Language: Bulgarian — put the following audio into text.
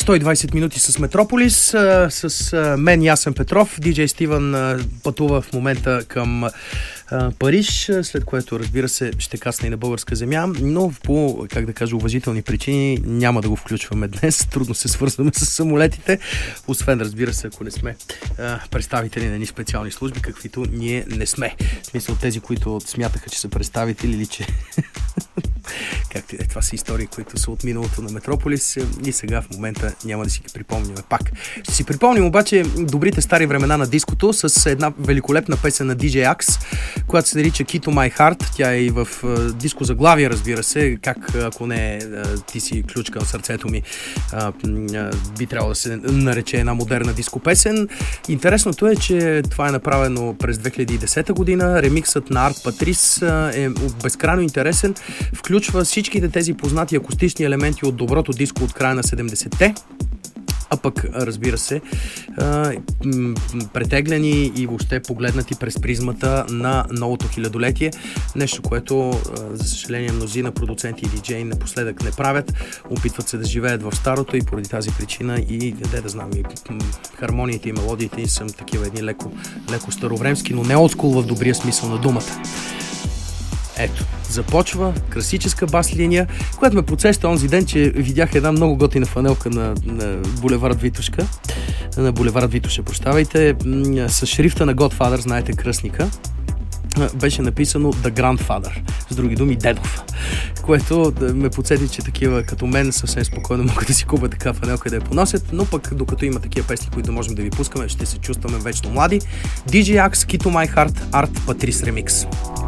120 минути с Метрополис, с мен Ясен Петров. Диджей Стивън пътува в момента към Париж, след което, разбира се, ще касне и на българска земя, но по, как да кажа, уважителни причини няма да го включваме днес. Трудно се свързваме с самолетите, освен, разбира се, ако не сме представители на ни специални служби, каквито ние не сме. В смисъл, тези, които смятаха, че са представители или че... Както и това са истории, които са от миналото на Метрополис и сега в момента няма да си ги припомним пак. Ще си припомним обаче добрите стари времена на диското с една великолепна песен на DJ Axe, която се нарича Key to My Heart. Тя е и в диско заглавие, разбира се, как ако не ти си ключ към сърцето ми, би трябвало да се нарече една модерна диско песен. Интересното е, че това е направено през 2010 година. Ремиксът на Арт Патрис е безкрайно интересен. Включва всичките тези познати акустични елементи от доброто диско от края на 70-те, а пък, разбира се, претеглени и въобще погледнати през призмата на новото хилядолетие. Нещо, което, за съжаление, мнозина продуценти и диджеи напоследък не правят. Опитват се да живеят в старото и поради тази причина и, да знам, и хармониите и мелодиите са такива едни леко старовремски, но не олдскул в добрия смисъл на думата. Ето, започва класическа бас линия, която ме подсеща онзи ден, че видях една много готина фанелка на булевард Витошка, на булевард Витоша, с шрифта на Godfather, знаете, кръстника. Беше написано The Grandfather, с други думи дедов, което ме подсети, че такива като мен съвсем спокойно могат да си купят така фанелка да я поносят, но пък докато има такива песни, които можем да ви пускаме, ще се чувстваме вечно млади. DJ Axe, Key to My Heart, Art Patrice Remix.